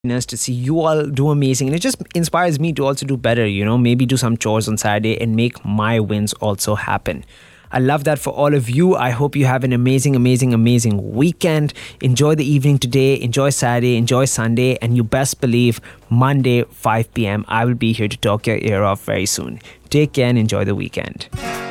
happiness to see you all do amazing. And it just inspires me to also do better, maybe do some chores on Saturday and make my wins also happen. I love that for all of you. I hope you have an amazing, amazing, amazing weekend. Enjoy the evening today. Enjoy Saturday. Enjoy Sunday. And you best believe Monday, 5 p.m., I will be here to talk your ear off very soon. Take care and enjoy the weekend.